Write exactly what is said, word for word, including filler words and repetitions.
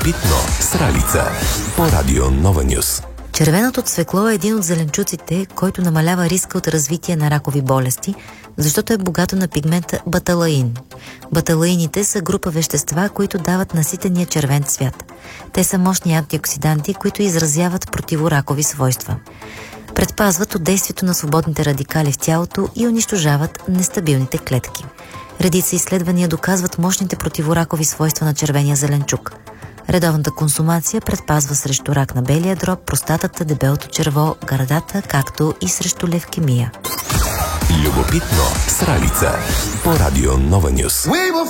Любопитно с Ралица по Радио Нова Нюс. Червеното цвекло е един от зеленчуците, който намалява риска от развитие на ракови болести, защото е богато на пигмента баталаин. Баталаините са група вещества, които дават наситения червен цвят. Те са мощни антиоксиданти, които изразяват противоракови свойства. Предпазват от действието на свободните радикали в тялото и унищожават нестабилните клетки. Редица изследвания доказват мощните противоракови свойства на червения зеленчук. Редовната консумация предпазва срещу рак на белия дроб, простатата, дебелото черво, гърдата, както и срещу левкемия. Любопитно с Ралица по Радио Нова Нюс.